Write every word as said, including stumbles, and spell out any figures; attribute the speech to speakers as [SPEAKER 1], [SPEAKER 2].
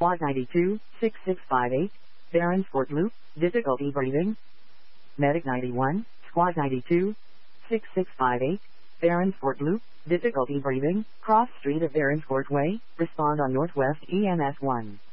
[SPEAKER 1] Squad ninety-two, six six five eight, Barons Court Loop, difficulty breathing. Medic ninety-one, Squad ninety-two, six six five eight, Barons Court Loop, difficulty breathing, cross street of Barons Court Way, respond on Northwest E M S one.